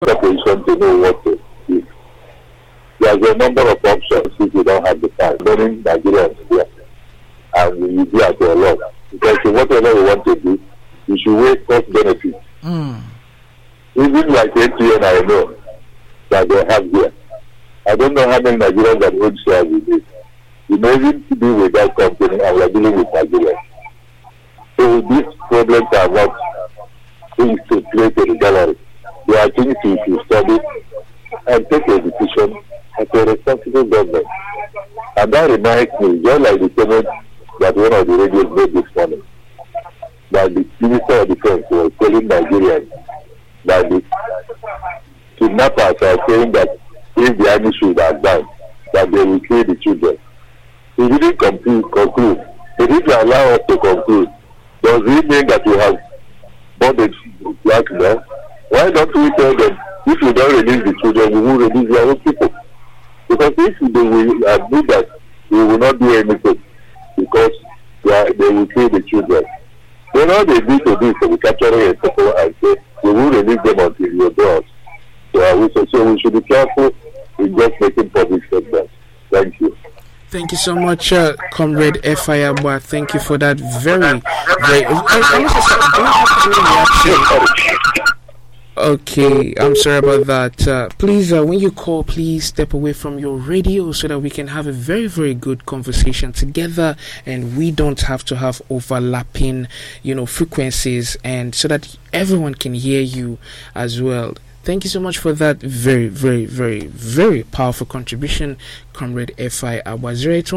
the position to know what to do. There's a number of options if you don't have the time. Many Nigerians here, and you do at your loss. Because whatever you want to do, you should weigh cost benefits. Even like MTN, I know that they have here. I don't know how many Nigerians that own shares with this. You may even be with that company and we are dealing with Nigerians. So these problems are not things to play to the gallery. They are things you should study and take a decision as a responsible government. And that reminds me, just like the comment that one of the radios made this morning, that the Minister of Defense was telling Nigerians that the kidnappers are saying that if the army should advance, that they will kill the children. He didn't conclude. He didn't allow us to conclude. Does it mean that we have bought a black man? Why don't we tell them, if you don't release the children, we will release their own people? Because if they will admit that we will not do anything, because they will kill the children. Then all they need to do is to capture a people and say, we will release them until you do us. So we should be careful in just making public statements. Thank you. Thank you so much, Comrade F.I. Abua. Thank you for that very. Okay, I'm sorry about that. Please, when you call, please step away from your radio so that we can have a very, very good conversation together, and we don't have to have overlapping, frequencies, and so that everyone can hear you as well. Thank you so much for that very, very, very, very powerful contribution, Comrade F.I. Abua.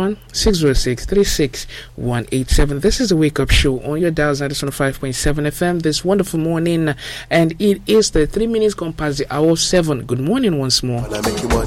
081-606-36187. This is the Wake Up Show on your dials 95.7 FM this wonderful morning, and it is the 3 minutes gone past the hour 7. Good morning once more.